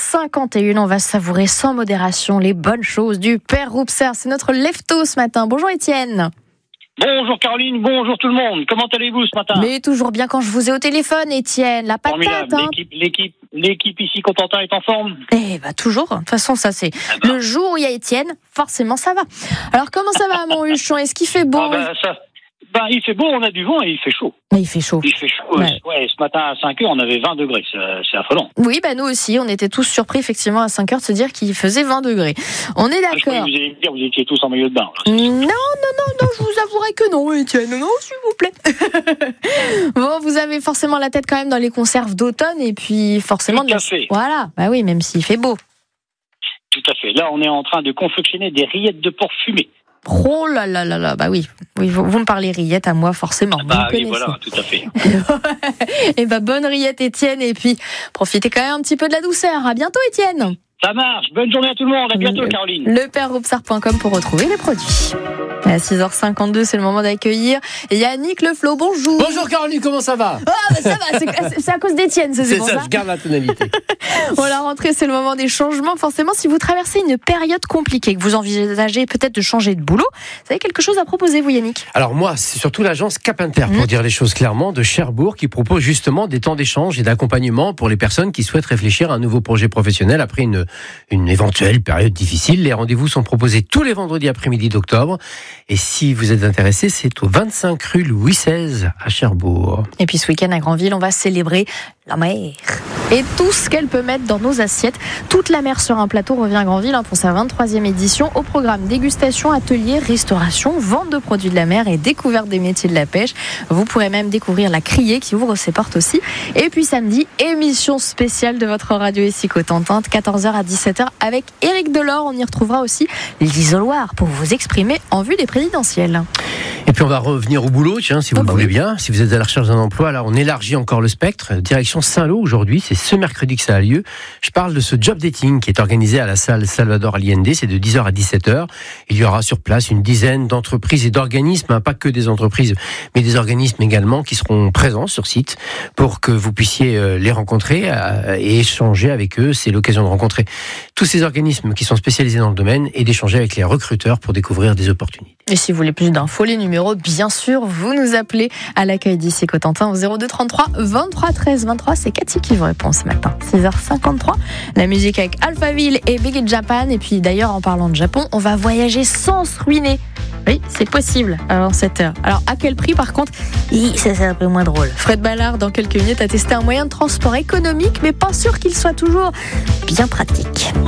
6h51, on va savourer sans modération les bonnes choses du Père Roupser. C'est notre lefto ce matin. Bonjour Étienne. Bonjour Caroline, bonjour tout le monde. Comment allez-vous ce matin ? Mais toujours bien quand je vous ai au téléphone, Étienne. La patate, hein. L'équipe ici Cotentin est en forme ? Eh bah toujours. De toute façon, ça c'est le jour où il y a Étienne, forcément ça va. Alors comment ça va à Monthuchon ? Est-ce qu'il fait beau ? Il fait beau, on a du vent et il fait chaud. Mais il fait chaud. Il fait chaud. Ouais, ce matin à 5h, on avait 20 degrés. C'est affolant. Oui, nous aussi, on était tous surpris effectivement à 5h de se dire qu'il faisait 20 degrés. On est d'accord. Je croyais que vous alliez me dire, vous étiez tous en maillot de bain. Non, je vous avouerai que non, Étienne. Non, s'il vous plaît. Bon, vous avez forcément la tête quand même dans les conserves d'automne et puis forcément... Tout à fait. Voilà, oui, même s'il fait beau. Tout à fait. Là, on est en train de confectionner des rillettes de porc fumées. Oh là là là là, oui, vous me parlez rillettes à moi forcément. Oui, voilà, tout à fait. Et bonne rillette Étienne, et puis profitez quand même un petit peu de la douceur. À bientôt Étienne. Ça marche, bonne journée à tout le monde, à bientôt Caroline. Leperroupsar.com pour retrouver les produits. À 6h52, c'est le moment d'accueillir Yannick Leflo, bonjour. Bonjour Caroline, comment ça va ? Ça va, c'est à cause d'Étienne, c'est pour ça. Je garde la tonalité. Bon, la rentrée, c'est le moment des changements. Forcément, si vous traversez une période compliquée, que vous envisagez peut-être de changer de boulot, vous avez quelque chose à proposer, vous Yannick ? Alors moi, c'est surtout l'agence Cap Inter, pour dire les choses clairement, de Cherbourg, qui propose justement des temps d'échange et d'accompagnement pour les personnes qui souhaitent réfléchir à un nouveau projet professionnel après une éventuelle période difficile. Les rendez-vous sont proposés tous les vendredis après-midi d'octobre. Et si vous êtes intéressé, c'est au 25 rue Louis XVI à Cherbourg. Et puis ce week-end à Granville, on va célébrer la mer et tout ce qu'elle peut mettre dans nos assiettes. Toute la mer sur un plateau revient à Granville pour sa 23e édition. Au programme dégustation, atelier, restauration, vente de produits de la mer et découverte des métiers de la pêche. Vous pourrez même découvrir la criée qui ouvre ses portes aussi. Et puis samedi, émission spéciale de votre radio ici Cotentin, de 14h à 17h avec Éric Delors. On y retrouvera aussi l'isoloir pour vous exprimer en vue des présidentielles. Et puis on va revenir au boulot, si vous le voulez bien. Si vous êtes à la recherche d'un emploi, là on élargit encore le spectre. Direction Saint-Lô aujourd'hui, c'est ce mercredi que ça a lieu. Je parle de ce job dating qui est organisé à la salle Salvador Allende, c'est de 10h à 17h. Il y aura sur place une dizaine d'entreprises et d'organismes, pas que des entreprises, mais des organismes également qui seront présents sur site pour que vous puissiez les rencontrer et échanger avec eux. C'est l'occasion de rencontrer tous ces organismes qui sont spécialisés dans le domaine et d'échanger avec les recruteurs pour découvrir des opportunités. Et si vous voulez plus d'infos, les numéros, bien sûr, vous nous appelez à l'accueil d'ici Cotentin au 02 33 23 13 23. C'est Cathy qui vous répond ce matin. 6h53, la musique avec Alphaville et Big Japan. Et puis d'ailleurs, en parlant de Japon, on va voyager sans se ruiner. Oui, c'est possible avant 7h. Alors à quel prix par contre ? Ça c'est un peu moins drôle. Fred Ballard, dans quelques minutes, a testé un moyen de transport économique, mais pas sûr qu'il soit toujours bien pratique.